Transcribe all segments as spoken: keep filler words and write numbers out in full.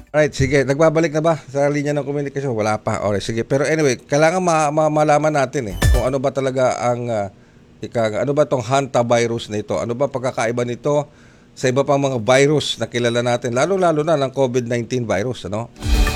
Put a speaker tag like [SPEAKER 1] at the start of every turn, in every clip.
[SPEAKER 1] Alright, sige. Nagbabalik na ba sa linya ng komunikasyon? Wala pa. Alright, sige. Pero anyway, kailangan ma- ma- malaman natin eh kung ano ba talaga ang ah, ika, ano ba tong hantavirus na ito? Ano ba pagkakaiba nito sa iba pang mga virus na kilala natin, lalo-lalo na ng COVID nineteen virus, ano?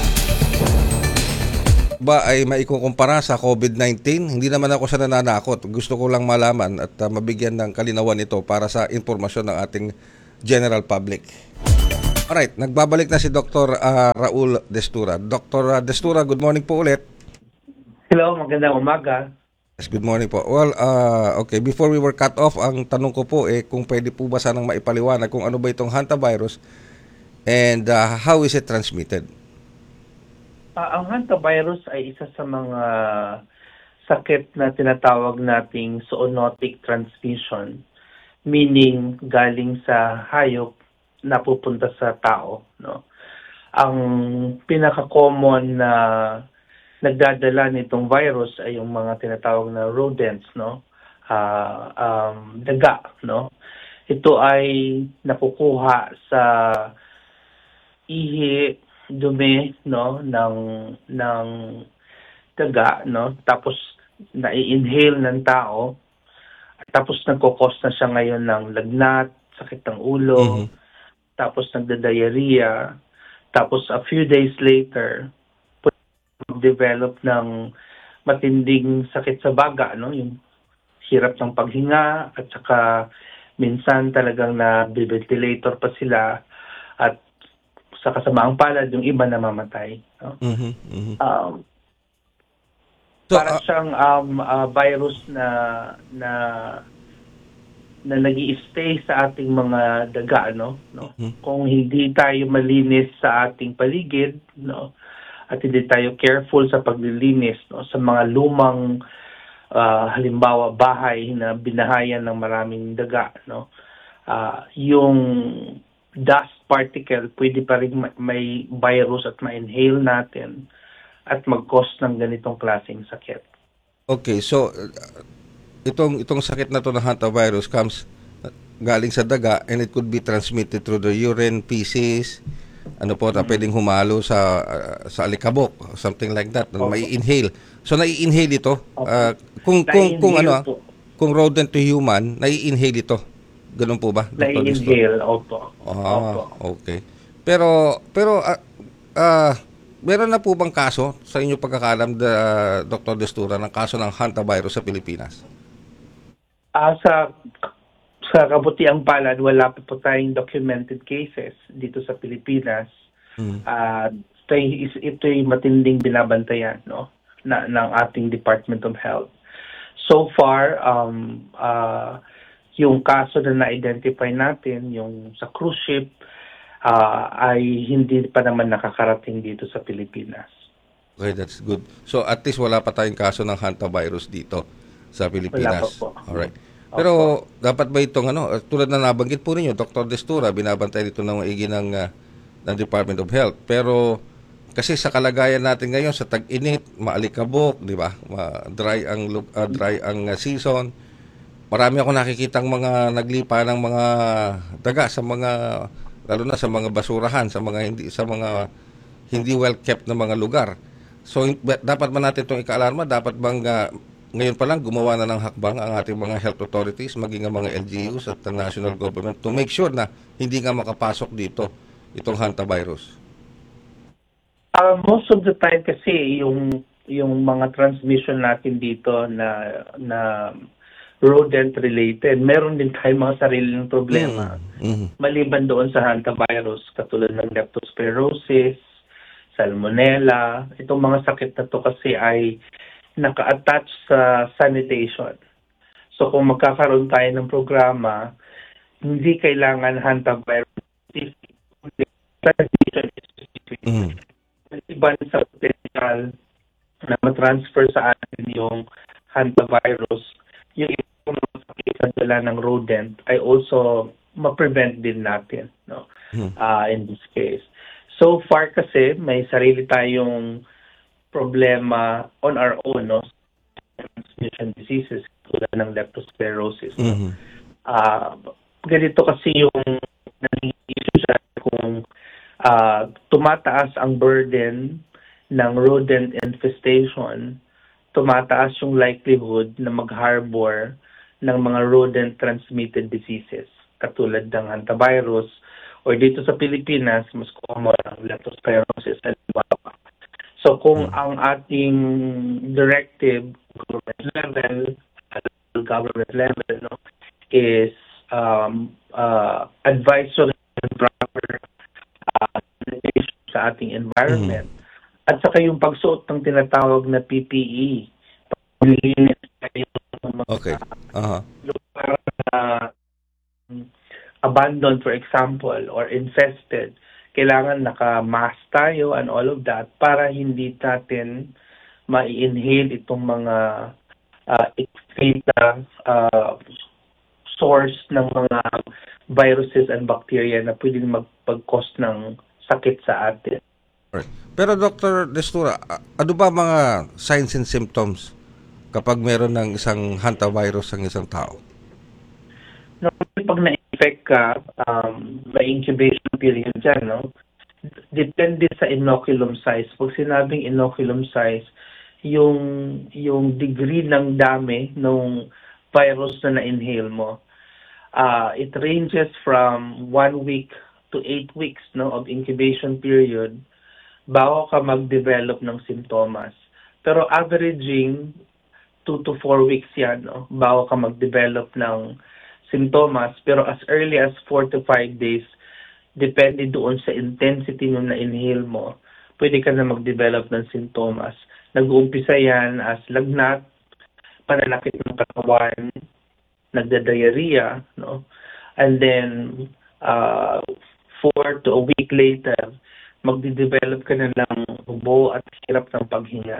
[SPEAKER 1] Ba ay maikukumpara sa COVID nineteen? Hindi naman ako sa nananakot. Gusto ko lang malaman at ah, mabigyan ng kalinawan ito para sa impormasyon ng ating general public. Alright, nagbabalik na si Doctor ah, Raul Destura. Doctor ah, Destura, good morning po ulit.
[SPEAKER 2] Hello, magandang umaga.
[SPEAKER 1] Yes, good morning po. Well, ah, okay, before we were cut off, ang tanong ko po eh kung pwede po ba sanang maipaliwanag kung ano ba itong hantavirus and ah, how is it transmitted?
[SPEAKER 2] Ah, ang hantavirus ay isa sa mga sakit na tinatawag nating zoonotic transmission, meaning galing sa hayop na pupunta sa tao, no? Ang pinaka-common na nagdadala nitong virus ay yung mga tinatawag na rodents, no? Ah, um, daga, no? Ito ay nakukuha sa ihi, dumi, no, ng ng daga, no, tapos nai-inhale ng tao, tapos nagko-cause na siya ngayon ng lagnat, sakit ng ulo,
[SPEAKER 1] Mhm.
[SPEAKER 2] tapos nagda-diarrhea, tapos a few days later, develop ng matinding sakit sa baga, no, yung hirap ng paghinga, at saka minsan talagang na-ventilator pa sila, at sa kasamaang palad, yung iba namamatay. No?
[SPEAKER 1] Mhm. Mhm.
[SPEAKER 2] Um,
[SPEAKER 1] So,
[SPEAKER 2] para
[SPEAKER 1] ah,
[SPEAKER 2] siyang um, ah, virus na na na nag-i-stay sa ating mga daga, no? No?
[SPEAKER 1] mhm.
[SPEAKER 2] Kung hindi tayo malinis sa ating paligid, no? At hindi tayo careful sa paglilinis, no? Sa mga lumang ah, halimbawa bahay na binahayan ng maraming daga, no? Ah, yung dust particle pwede pa rin ma- may virus at ma-inhale natin at mag-cause ng ganitong klaseng sakit.
[SPEAKER 1] Okay, so ah, itong itong sakit na to ng hantavirus comes ah, galing sa daga and it could be transmitted through the urine, feces, ano po, na
[SPEAKER 2] Mm.
[SPEAKER 1] pwedeng humalo sa ah, sa alikabok, something like that. May
[SPEAKER 2] Opo,
[SPEAKER 1] inhale. So nai-inhale ito.
[SPEAKER 2] opo.
[SPEAKER 1] Ah, kung kung kung ano
[SPEAKER 2] Nai-inhale
[SPEAKER 1] ah,
[SPEAKER 2] po.
[SPEAKER 1] kung rodent to human, nai-inhale ito. Ganun po ba, Doctor Destor?
[SPEAKER 2] Nai-inhale, opo.
[SPEAKER 1] Ah,
[SPEAKER 2] Opo.
[SPEAKER 1] okay. Pero pero ah, ah, meron na po bang kaso sa inyo pagkakalam da Doctor Destura ng kaso ng hantavirus sa Pilipinas?
[SPEAKER 2] Ah, sa sa kabutiang palad, wala pa po tayong documented cases dito sa Pilipinas.
[SPEAKER 1] Mm.
[SPEAKER 2] Ah, ito is ito'y matinding binabantayan, no, na ng ating Department of Health. So far, um ah yung kaso na na-identify natin, yung sa cruise ship, ah, ay hindi pa naman nakakarating dito sa Pilipinas.
[SPEAKER 1] Okay, that's good. So at least wala pa tayong kaso ng hantavirus dito sa
[SPEAKER 2] Wala pa
[SPEAKER 1] Pilipinas.
[SPEAKER 2] po.
[SPEAKER 1] Alright.
[SPEAKER 2] Opo.
[SPEAKER 1] Pero dapat ba itong ano, eh, tulad na nabanggit po ninyo, Doctor Destura, binabantay dito ng maigi ng, ah, ng Department of Health. Pero kasi sa kalagayan natin ngayon sa tag-init, maalikabok, di ba? Ma- dry ang lu- ah, dry ang ah, season. Marami ako nakikitang mga naglipa ng mga daga sa mga, lalo na sa mga basurahan, sa mga hindi sa mga hindi well kept na mga lugar. So hin- ba- dapat ba natin itong ikaalarma? Dapat bang ah, ngayon pa lang gumawa na ng hakbang ang ating mga health authorities, maging ang mga L G Us at ang national government to make sure na hindi nga makapasok dito itong hantavirus?
[SPEAKER 2] Ah, most of the time kasi yung yung mga transmission natin dito na na rodent related, meron din tayong mga sariling
[SPEAKER 1] Mm.
[SPEAKER 2] problema.
[SPEAKER 1] Mhm.
[SPEAKER 2] Maliban doon sa hantavirus, katulad ng leptospirosis, salmonella, itong mga sakit na to kasi ay naka-attach sa sanitation. So kung magkakaroon tayo ng programa, hindi kailangan hantavirus specific, kundi sanitation specific.
[SPEAKER 1] Mhm.
[SPEAKER 2] Iba sa potential na matransfer sa atin yung hantavirus, yung ibang mga sakit na dala ng rodent ay also ma-prevent din natin, no?
[SPEAKER 1] Mhm.
[SPEAKER 2] Ah, in this case. So far kasi may sarili tayong problema on our own, no? Transmission diseases tulad ng leptospirosis, no?
[SPEAKER 1] Mhm.
[SPEAKER 2] Ah, ganito kasi yung naging issue siya kung ah, tumataas ang burden ng rodent infestation, tumataas yung likelihood na mag-harbor ng mga rodent-transmitted diseases katulad ng hantavirus or dito sa Pilipinas, mas common ang leptospirosis halimbawa. So kung
[SPEAKER 1] Mm.
[SPEAKER 2] ang ating directive government level, government level no, is um, uh, advisory and proper uh, sanitation sa ating environment,
[SPEAKER 1] Mhm.
[SPEAKER 2] at saka yung pagsuot ng tinatawag na P P E, paglilinis tayo ng mga
[SPEAKER 1] Okay. Aha.
[SPEAKER 2] lugar na abandoned, for example, or infested, kailangan naka-mask tayo and all of that para hindi natin ma-inhale itong mga uh, excreta uh, source ng mga viruses and bacteria na pwedeng magpag-cause ng sakit sa atin.
[SPEAKER 1] Alright. Pero Doctor Destura, a- ano ba mga signs and symptoms kapag meron ng isang hantavirus ang isang tao?
[SPEAKER 2] Normally, pag na-infect ka, um, may incubation period dyan, no? Depende sa inoculum size. Pag sinabing inoculum size, yung yung degree ng dami ng virus na na-inhale mo. Uh, it ranges from one week to eight weeks no of incubation period bago ka mag-develop ng simptomas. Pero averaging two to four weeks yan no bago ka mag-develop ng simptomas. Pero as early as four to five days, depende doon sa intensity nung na-inhale mo, pwede ka na mag-develop ng simptomas. Nag-uumpisa yan as lagnat, pananakit ng katawan, nagda-diarrhea, no? And then, uh, four to a week later, magde-develop ka na ng ubo at hirap ng paghinga.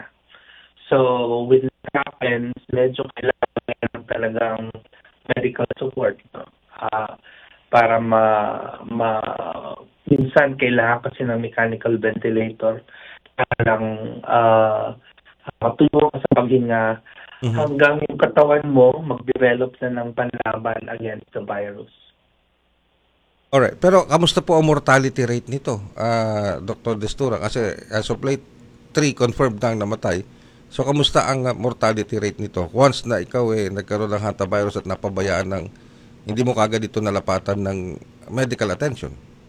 [SPEAKER 2] So, when that happens, medyo kailangan ng talagang medical support, no? Uh, para ma, ma minsan kailangan kasi ng mechanical ventilator para lang uh, matulong ka sa paghinga
[SPEAKER 1] Mhm.
[SPEAKER 2] hanggang yung katawan mo mag-develop na ng panlaban against the virus.
[SPEAKER 1] Alright. Pero kamusta po ang mortality rate nito, ah, Doctor Destura? Kasi as of late, three confirmed na ang namatay. So kamusta ang ah, mortality rate nito? Once na ikaw eh nagkaroon ng hantavirus at napabayaan ng hindi mo kagad ito nalapatan ng medical attention.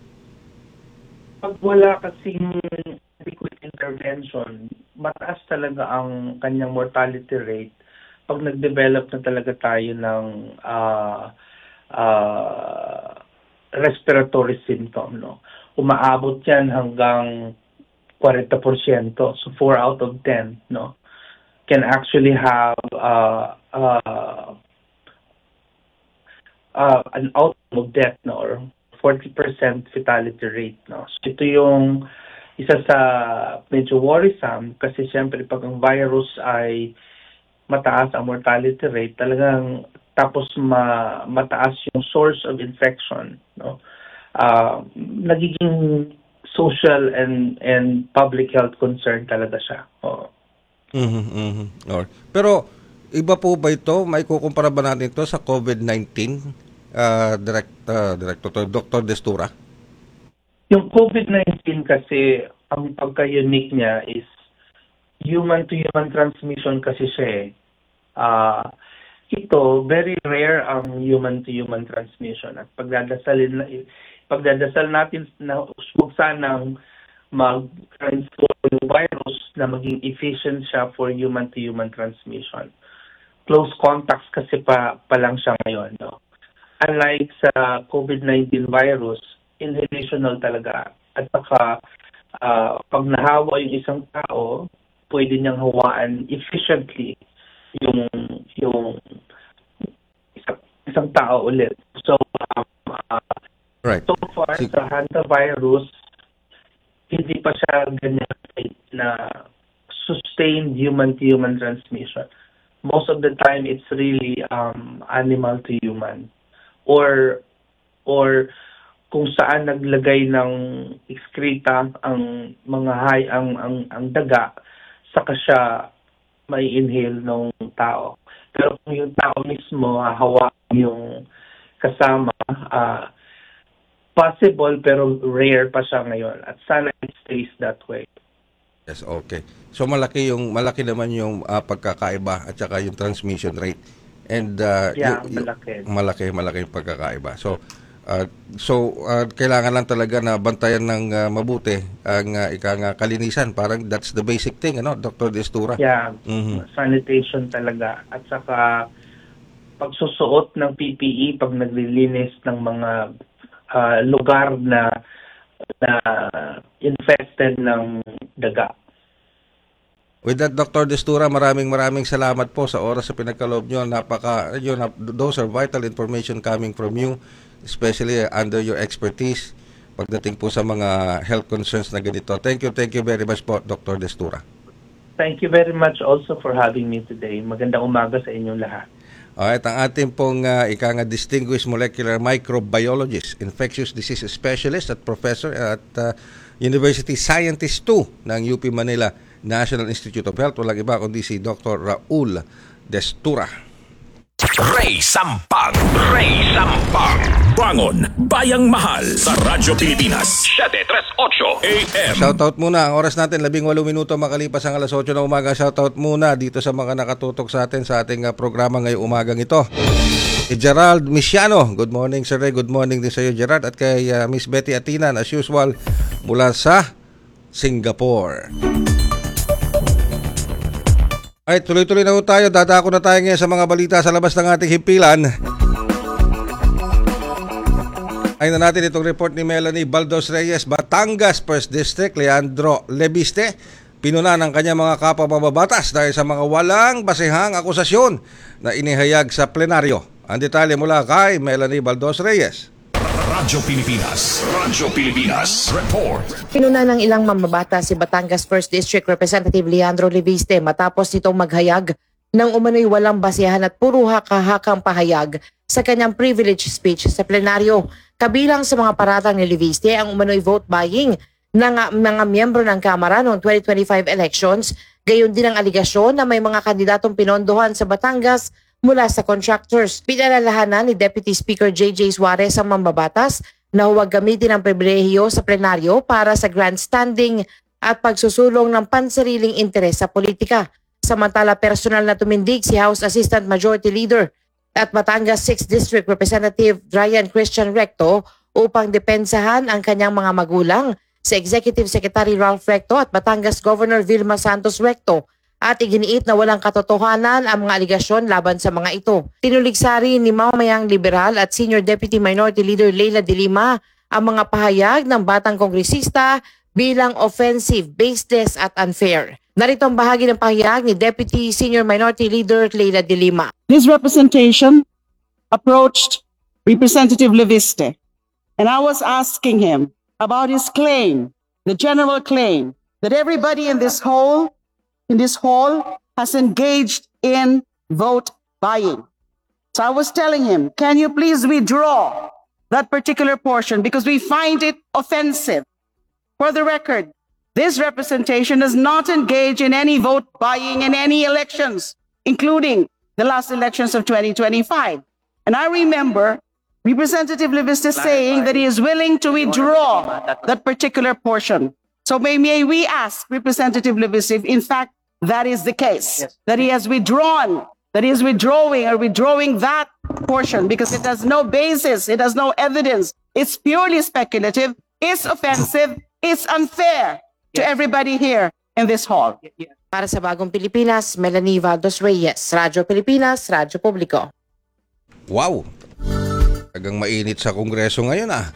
[SPEAKER 2] Pag wala kasing adequate intervention, mataas talaga ang kanyang mortality rate pag nag-develop na talaga tayo ng ah, ah, respiratory symptom. No? Umaabot yan hanggang forty percent. So four out of ten no, can actually have uh, uh, uh, an outcome of death no, or forty percent fatality rate. No? So ito yung isa sa medyo worrisome kasi siyempre pag ang virus ay mataas ang mortality rate, talagang tapos ma, mataas yung source of infection. No? Uh, nagiging social and and public health concern talaga siya. Oo.
[SPEAKER 1] Mhm, mhm. Alright. Pero iba po ba ito? May kukumpara ba natin ito sa COVID nineteen? Ah, direct ah, Director Doctor Destura?
[SPEAKER 2] Yung COVID nineteen kasi, ang pagka-unique niya is human-to-human transmission kasi siya eh. Ah, ito, very rare ang human-to-human transmission. At pagdadasalin na, pagdadasal natin na huwag sanang mag-transform yung virus na maging efficient siya for human-to-human transmission. Close contacts kasi pa, pa lang siya ngayon. No? Unlike sa COVID nineteen virus, inhalational talaga. At saka, uh, pag nahawa yung isang tao, pwede niyang hawaan efficiently yung yung isang, isang tao ulit. So, um, uh,
[SPEAKER 1] Right.
[SPEAKER 2] so far
[SPEAKER 1] Sig-
[SPEAKER 2] sa hantavirus, hindi pa siya ganyan na sustained human-to-human transmission. Most of the time, it's really um, animal to human. Or or kung saan naglagay ng excreta ang mga hay ang ang ang daga, saka siya may inhale ng tao. Pero kung yung tao mismo hahawakan yung kasama, uh, possible pero rare pa siya ngayon at sana it stays that way.
[SPEAKER 1] Yes, okay. So malaki yung malaki naman yung ah, pagkakaiba at saka yung transmission rate. And uh,
[SPEAKER 2] Yeah,
[SPEAKER 1] yu- yu-
[SPEAKER 2] malaki.
[SPEAKER 1] malaki malaki yung pagkakaiba. So ah, so ah, kailangan lang talaga na bantayan ng ah, mabuti ang uh, ika nga kalinisan. Parang that's the basic thing, ano, Doctor Destura.
[SPEAKER 2] Yeah,
[SPEAKER 1] Mhm.
[SPEAKER 2] sanitation talaga at saka pagsusuot ng P P E pag naglilinis ng mga ah, lugar na na infested ng daga.
[SPEAKER 1] With that, Doctor Destura, maraming maraming salamat po sa oras sa pinagkaloob nyo. Napaka, yun, nap- those are vital information coming from you, especially under your expertise pagdating po sa mga health concerns na ganito. Thank you, thank you very much po, Doctor Destura.
[SPEAKER 2] Thank you very much also for having me today. Magandang umaga sa inyong lahat.
[SPEAKER 1] Alright, ang ating pong uh, ika nga distinguished molecular microbiologist, infectious disease specialist at professor at uh, University Scientist two ng U P Manila National Institute of Health. Walang iba kundi si Doctor Raul Destura.
[SPEAKER 3] Ray Sampang, Ray Sampang. Bangon, Bayang Mahal sa Radyo Pilipinas. seven thirty-eight A M.
[SPEAKER 1] Shoutout muna. Ang oras natin, labing walo minuto makalipas ang alas otso ng umaga. Shoutout muna dito sa mga nakatutok sa atin sa ating uh, programa ngayong umagang ito. Si Gerald Misiano. Good morning, Sir Ray. Good morning din sa iyo, Gerald. At kay uh, Miss Betty Atinan, as usual, mula sa Singapore. Ay, tuloy-tuloy na ho tayo. Dadako na tayo ngayon sa mga balita sa labas ng ating himpilan. Ay na natin itong report ni Melanie Baldos Reyes, Batangas first District, Leandro Lebiste. Pinuna ng kanyang mga kapwa mababatas dahil sa mga walang basehang akusasyon na inihayag sa plenaryo. Ang detalye mula kay Melanie Baldos Reyes.
[SPEAKER 3] Radyo Pilipinas, Radyo Pilipinas, report.
[SPEAKER 4] Pinuna ng ilang mamabata si Batangas first District Representative Leandro Lebiste matapos nitong maghayag ng umano'y walang basehan at puro haka-hakang pahayag sa kanyang privilege speech sa plenaryo. Kabilang sa mga paratang ni Lebiste ang umano'y vote buying ng mga miyembro ng Kamara noong twenty twenty-five elections, gayon din ang aligasyon na may mga kandidatong pinondohan sa Batangas mula sa contractors. Pinalalahanan ni Deputy Speaker J J Suarez ang mambabatas na huwag gamitin ang pribilehiyo sa plenaryo para sa grandstanding at pagsusulong ng pansariling interes sa politika. Samantala, personal na tumindig si House Assistant Majority Leader at Batangas sixth District Representative Ryan Christian Recto upang depensahan ang kanyang mga magulang sa Executive Secretary Ralph Recto at Batangas Governor Vilma Santos Recto, at iginiit na walang katotohanan ang mga aligasyon laban sa mga ito. Tinuligsari ni mamayang liberal at Senior Deputy Minority Leader Leila de Lima ang mga pahayag ng batang kongresista bilang offensive, baseless at unfair. Narito ang bahagi ng pahayag ni Deputy Senior Minority Leader Leila de Lima.
[SPEAKER 5] This representation approached Representative Leviste, and I was asking him about his claim, the general claim, that everybody in this hall in this hall has engaged in vote buying. So I was telling him, can you please withdraw that particular portion because we find it offensive. For the record, this representation does not engage in any vote buying in any elections, including the last elections of twenty twenty-five. And I remember Representative Leviste saying that he is willing to withdraw that particular portion. So may, may we ask Representative Leviste if in fact that is the case, yes, that he has withdrawn, that he is withdrawing or withdrawing that portion because it has no basis, it has no evidence, it's purely speculative, it's offensive, it's unfair to everybody here in this hall.
[SPEAKER 4] Para sa Bagong Pilipinas, Melanie Baldos Reyes, Radyo Pilipinas, Radyo Publiko.
[SPEAKER 1] Wow! Tagang mainit sa Kongreso ngayon ah.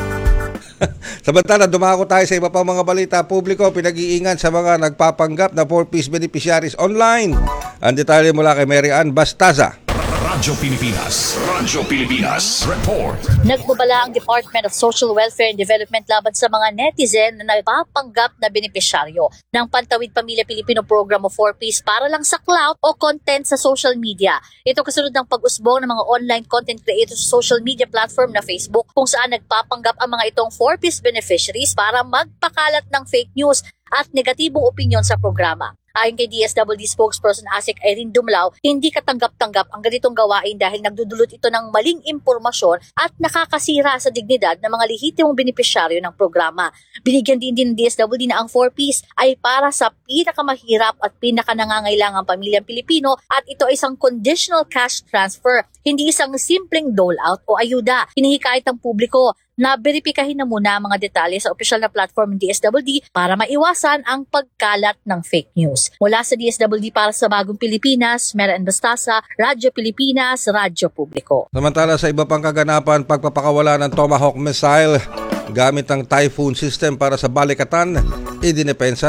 [SPEAKER 1] Samantala, dumako tayo sa iba pang mga balita publiko. Pinag-iingan sa mga nagpapanggap na four-piece beneficiaries online. Ang detalye mula kay Mary Ann Bastaza.
[SPEAKER 3] Radyo Pilipinas, Radyo Pilipinas, report.
[SPEAKER 6] Nagbabala ang Department of Social Welfare and Development laban sa mga netizen na nagpapanggap na benepisyaryo ng Pantawid Pamilya Pilipino Program o four-piece para lang sa clout o content sa social media. Ito kasunod ng pag-usbong ng mga online content creators sa social media platform na Facebook kung saan nagpapanggap ang mga itong four-piece beneficiaries para magpakalat ng fake news at negatibong opinyon sa programa. Ayon kay D S W D spokesperson Asik Irene Dumlao, hindi katanggap-tanggap ang ganitong gawain dahil nagdudulot ito ng maling impormasyon at nakakasira sa dignidad ng mga lehitimong benepisyaryo ng programa. Binigyan din din ng D S W D na ang four Ps ay para sa pinakamahirap at pinakanangangailangang pamilyang Pilipino at ito ay isang conditional cash transfer, hindi isang simpleng dole-out o ayuda. Hinihikayat ang publiko na beripikahin na muna ang mga detalye sa opisyal na platform ng D S W D para maiwasan ang pagkalat ng fake news. Mula sa D S W D para sa Bagong Pilipinas, Mera Bastasa, Radyo Pilipinas, Radyo Publiko.
[SPEAKER 1] Samantala sa iba pang kaganapan, pagpapakawala ng Tomahawk missile gamit ang Typhoon system para sa Balikatan, idinepensa